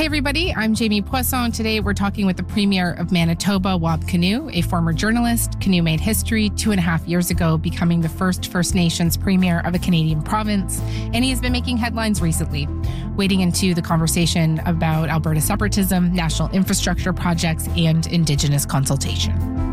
Hey everybody, I'm Jamie Poisson. Today we're talking with the Premier of Manitoba, Wab Kinew, a former journalist. Kinew made history 2.5 years ago, becoming the first First Nations Premier of a Canadian province, and he has been making headlines recently, wading into the conversation about Alberta separatism, national infrastructure projects, and Indigenous consultation.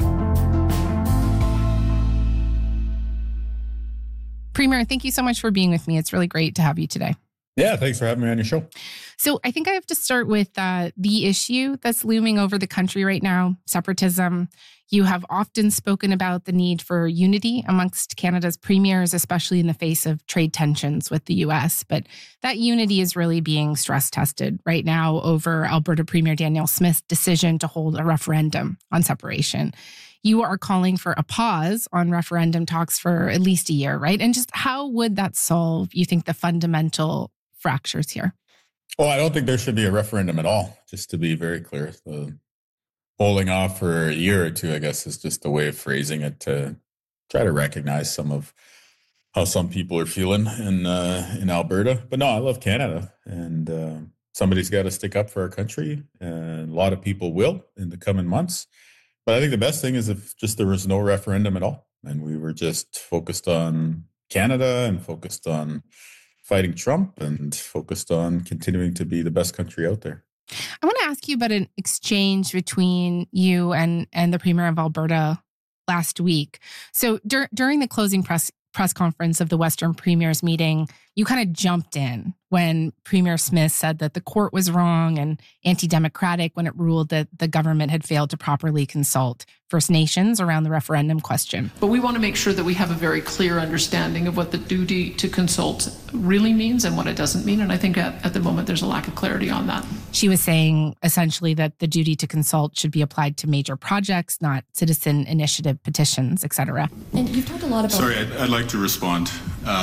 Premier, thank you so much for being with me. It's really great to have you today. Yeah, thanks for having me on your show. So I think I have to start with the issue that's looming over the country right now, separatism. You have often spoken about the need for unity amongst Canada's premiers, especially in the face of trade tensions with the U.S. But that unity is really being stress tested right now over Alberta Premier Danielle Smith's decision to hold a referendum on separation. You are calling for a pause on referendum talks for at least a year, right? And just how would that solve, you think, the fundamental fractures here? Well, I don't think there should be a referendum at all, just to be very clear. The holding off for a year or two, I guess, is just a way of phrasing it to try to recognize some of how some people are feeling in Alberta. But no, I love Canada, and somebody's got to stick up for our country, and a lot of people will in the coming months. But I think the best thing is if just there was no referendum at all, and we were just focused on Canada and focused on fighting Trump and focused on continuing to be the best country out there. I want to ask you about an exchange between you and the Premier of Alberta last week. So during the closing press conference of the Western Premiers meeting, you kind of jumped in when Premier Smith said that the court was wrong and anti-democratic when it ruled that the government had failed to properly consult First Nations around the referendum question. But we want to make sure that we have a very clear understanding of what the duty to consult really means and what it doesn't mean. And I think at the moment there's a lack of clarity on that. She was saying essentially that the duty to consult should be applied to major projects, not citizen initiative petitions, et cetera. And you've talked a lot about... Sorry, I'd like to respond.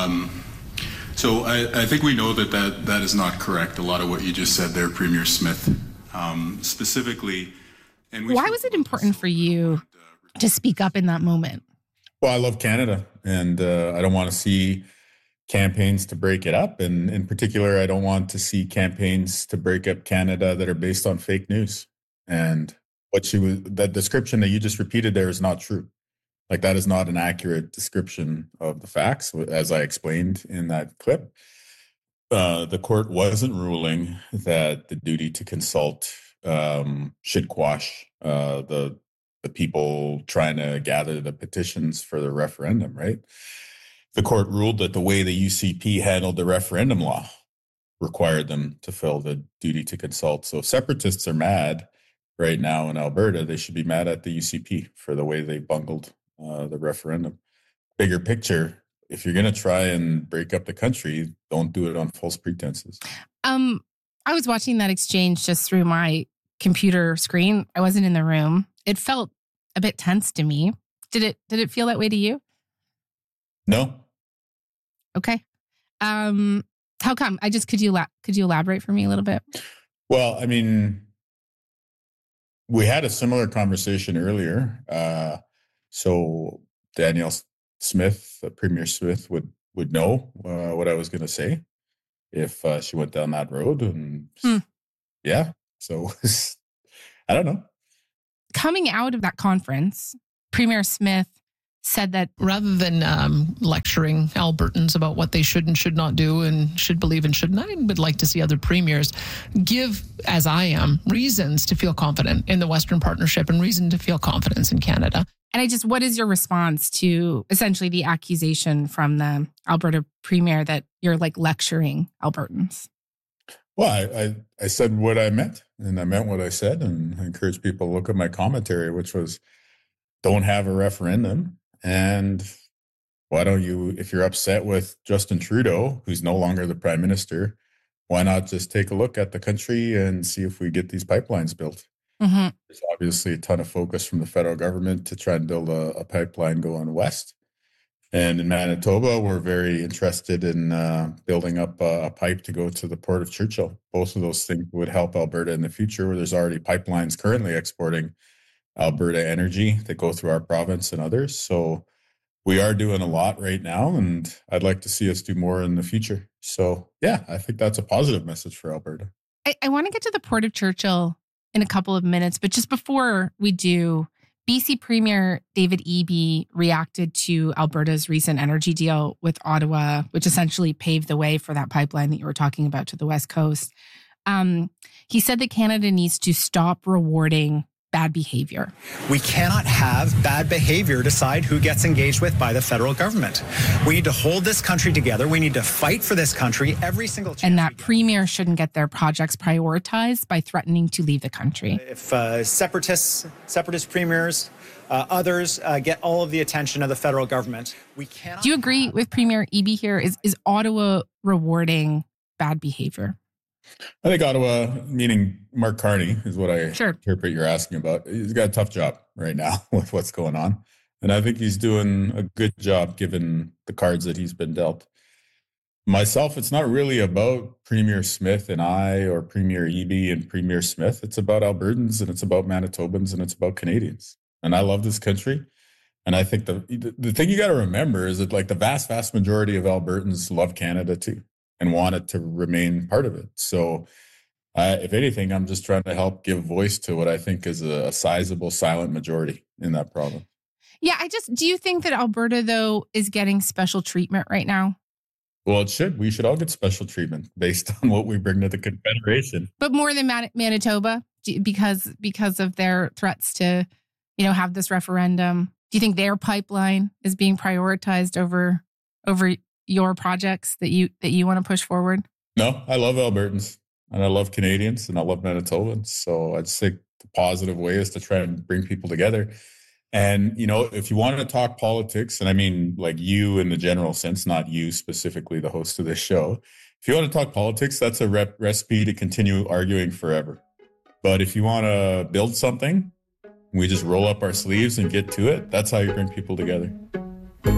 So I think we know that is not correct. A lot of what you just said there, Premier Smith, specifically. And why was it important for you to speak up in that moment? Well, I love Canada, and I don't want to see campaigns to break it up. And in particular, I don't want to see campaigns to break up Canada that are based on fake news. And that description that you just repeated there is not true. Like, that is not an accurate description of the facts, as I explained in that clip. The court wasn't ruling that the duty to consult should quash the people trying to gather the petitions for the referendum, right? The court ruled that the way the UCP handled the referendum law required them to fill the duty to consult. So if separatists are mad right now in Alberta, they should be mad at the UCP for the way they bungled the referendum. Bigger picture, if you're going to try and break up the country, don't do it on false pretenses. I was watching that exchange just through my computer screen. I wasn't in the room. It felt a bit tense to me. Did it feel that way to you? No. Okay. How come? Could you elaborate for me a little bit? Well, I mean, we had a similar conversation earlier. So Danielle Smith, Premier Smith, would know what I was going to say if she went down that road. And yeah, so I don't know. Coming out of that conference, Premier Smith said that rather than lecturing Albertans about what they should and should not do and should believe and shouldn't, I would like to see other premiers give, as I am, reasons to feel confident in the Western Partnership and reason to feel confidence in Canada. And what is your response to essentially the accusation from the Alberta Premier that you're like lecturing Albertans? Well, I said what I meant, and I meant what I said, and I encourage people to look at my commentary, which was, don't have a referendum. And why don't you, if you're upset with Justin Trudeau, who's no longer the Prime Minister, why not just take a look at the country and see if we get these pipelines built? Mm-hmm. There's obviously a ton of focus from the federal government to try and build a pipeline going west. And in Manitoba, we're very interested in building up a pipe to go to the Port of Churchill. Both of those things would help Alberta in the future, where there's already pipelines currently exporting Alberta energy that go through our province and others. So we are doing a lot right now, and I'd like to see us do more in the future. So yeah, I think that's a positive message for Alberta. I I want to get to the Port of Churchill in a couple of minutes, but just before we do, BC Premier David Eby reacted to Alberta's recent energy deal with Ottawa, which essentially paved the way for that pipeline that you were talking about to the West Coast. He said that Canada needs to stop rewarding bad behavior. We cannot have bad behavior decide who gets engaged with by the federal government. We need to hold this country together. We need to fight for this country every single chance. And that premier shouldn't get their projects prioritized by threatening to leave the country. If separatist premiers, others get all of the attention of the federal government, we cannot. Do you agree with Premier Eby here? Is Ottawa rewarding bad behavior? I think Ottawa, meaning Mark Carney, is what I interpret you're asking about. He's got a tough job right now with what's going on. And I think he's doing a good job given the cards that he's been dealt. Myself, it's not really about Premier Smith and I, or Premier Eby and Premier Smith. It's about Albertans, and it's about Manitobans, and it's about Canadians. And I love this country. And I think the thing you got to remember is that, like, the vast majority of Albertans love Canada too, and want it to remain part of it. So if anything, I'm just trying to help give voice to what I think is a sizable silent majority in that province. Yeah, do you think that Alberta, though, is getting special treatment right now? Well, it should. We should all get special treatment based on what we bring to the Confederation. But more than Manitoba, because of their threats to, have this referendum. Do you think their pipeline is being prioritized over your projects that you want to push forward? No, I love Albertans, and I love Canadians, and I love Manitobans. So I just think the positive way is to try and bring people together. And, if you want to talk politics, and I mean, like, you in the general sense, not you specifically, the host of this show, if you want to talk politics, that's a recipe to continue arguing forever. But if you want to build something, we just roll up our sleeves and get to it. That's how you bring people together.